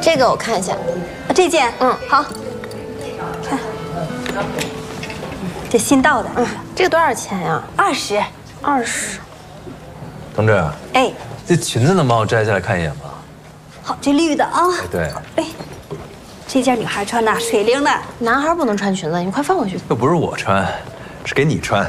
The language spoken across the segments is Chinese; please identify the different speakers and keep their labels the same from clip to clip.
Speaker 1: 这个我看一下，
Speaker 2: 这件，
Speaker 1: 好，
Speaker 2: 看，这新到的，
Speaker 1: 这个多少钱呀
Speaker 2: ？20。
Speaker 1: 20。
Speaker 3: 同志，
Speaker 2: 哎，
Speaker 3: 这裙子能帮我摘下来看一眼吗？
Speaker 2: 好，这绿的啊。
Speaker 3: 哎，对，
Speaker 2: 哎，这件女孩穿的，水灵的。
Speaker 1: 男孩不能穿裙子，你快放回去。
Speaker 3: 又不是我穿，是给你穿。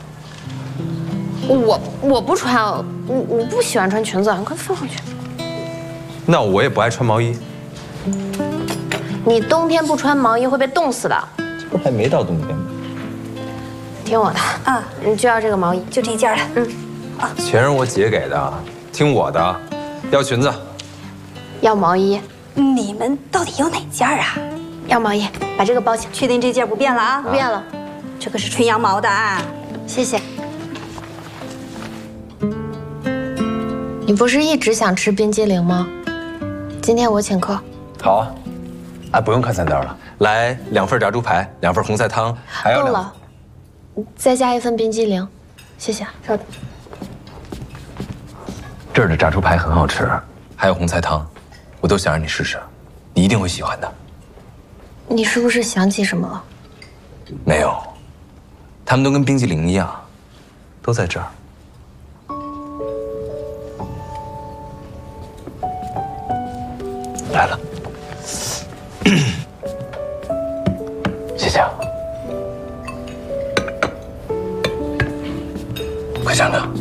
Speaker 1: 我不穿，我不喜欢穿裙子，你快放回去。
Speaker 3: 那我也不爱穿毛衣。
Speaker 1: 你冬天不穿毛衣会被冻死的。
Speaker 3: 这不还没到冬天吗？
Speaker 1: 听我的
Speaker 2: 啊，
Speaker 1: 你就要这个毛衣，
Speaker 2: 就这件了。
Speaker 3: 钱是我姐给的，听我的。要裙子，
Speaker 1: 要毛衣，
Speaker 2: 你们到底要哪件啊？
Speaker 1: 要毛衣，把这个包起来。
Speaker 2: 确定这件不变了啊？
Speaker 1: 不变了，
Speaker 2: 这个是纯羊毛的啊。
Speaker 1: 谢谢。你不是一直想吃冰激凌吗？今天我请客。
Speaker 3: 好啊。哎，不用看菜单了，来2份炸猪排，2份红菜汤，还要
Speaker 1: 够了，再加1份冰激凌，谢谢。稍等。
Speaker 3: 这儿的炸猪排很好吃，还有红菜汤，我都想让你试试，你一定会喜欢的。
Speaker 1: 你是不是想起什么了？
Speaker 3: 没有，他们都跟冰激凌一样，都在这儿。来了，谢谢啊，快尝尝。